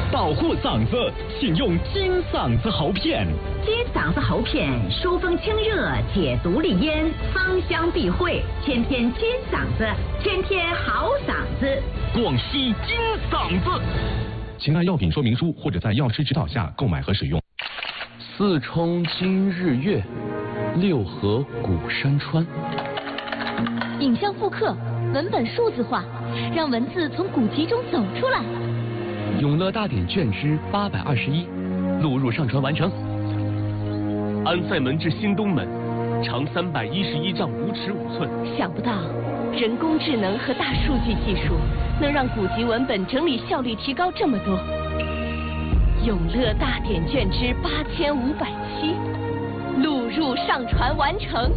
保护嗓子，请用金嗓子喉片。 金嗓子喉片疏风清热，解毒利咽，芳香避秽，天天金嗓子，天天好嗓子。 广西金嗓子。请看药品说明书或者在药师指导下购买和使用。 四冲今日月，六合古山川。 影像复刻，文本数字化，让文字从古籍中走出来。 永乐大典卷之821，录入上传完成。安塞门至新东门，长311丈5尺5寸。 想不到，人工智能和大数据技术能让古籍文本整理效率提高这么多。永乐大典卷之8507，录入上传完成。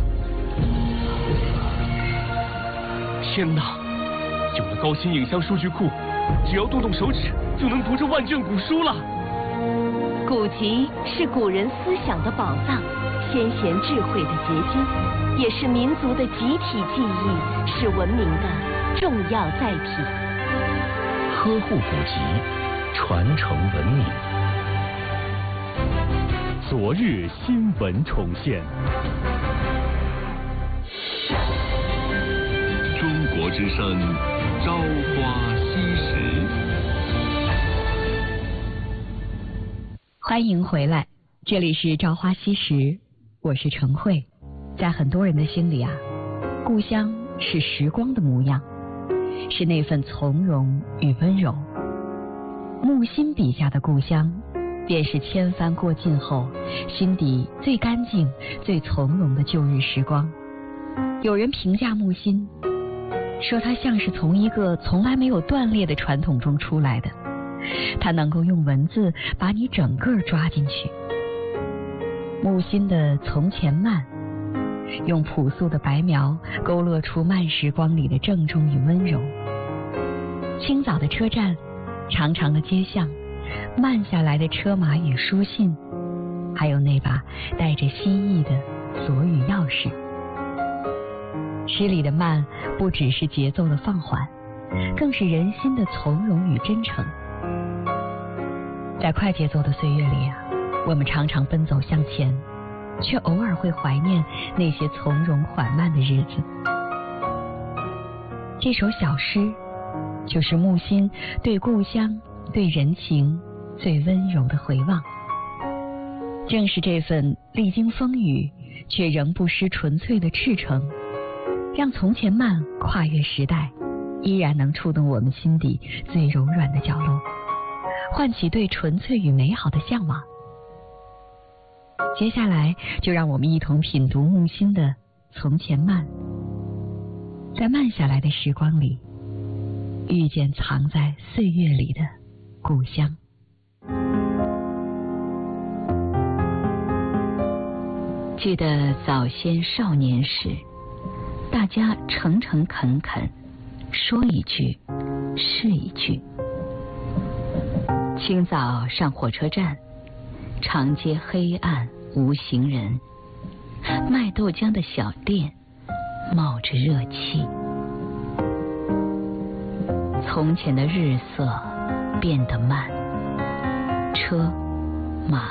天哪！有了高新影像数据库，只要动动手指就能读这万卷古书了。 古籍是古人思想的宝藏，先贤智慧的结晶，也是民族的集体记忆，是文明的重要载体。 呵护古籍，传承文明。昨日新闻重现。 中国之声，朝花夕拾。 欢迎回来，这里是朝花夕拾，我是陈慧。在很多人的心里啊，故乡是时光的模样，是那份从容与温柔。木心笔下的故乡，便是千帆过尽后，心底最干净、最从容的旧日时光。有人评价木心，说他像是从一个从来没有断裂的传统中出来的，他能够用文字把你整个抓进去。木心的《从前慢》，用朴素的白描勾勒出慢时光里的郑重与温柔。清早的车站，长长的街巷，慢下来的车马与书信，还有那把带着蜥蜴的锁与钥匙。诗里的慢不只是节奏的放缓，更是人心的从容与真诚。在快节奏的岁月里啊，我们常常奔走向前，却偶尔会怀念那些从容缓慢的日子。这首小诗就是木心对故乡、对人情最温柔的回望。正是这份历经风雨却仍不失纯粹的赤诚，让从前慢跨越时代，依然能触动我们心底最柔软的角落，唤起对纯粹与美好的向往。接下来就让我们一同品读木心的《从前慢》，在慢下来的时光里，遇见藏在岁月里的故乡。 记得早先少年时，大家诚诚恳恳，说一句是一句。清早上火车站，长街黑暗无行人，卖豆浆的小店冒着热气。从前的日色变得慢，车马